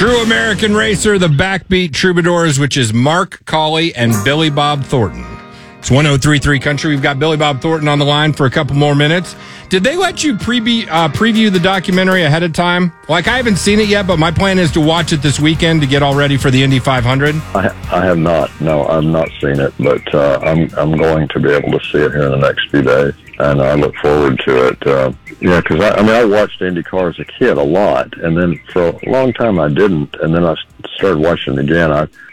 True American Racer, the Backbeat Troubadours, which is Mark Cawley and Billy Bob Thornton. It's 1033 Country. We've got Billy Bob Thornton on the line for a couple more minutes. Did they let you preview the documentary ahead of time? Like, I haven't seen it yet, but my plan is to watch it this weekend to get all ready for the Indy 500. I have not. No, I've not seen it, but I'm going to be able to see it here in the next few days, and I look forward to it. Because I watched IndyCar as a kid a lot, and then for a long time I didn't, and then I started watching it again.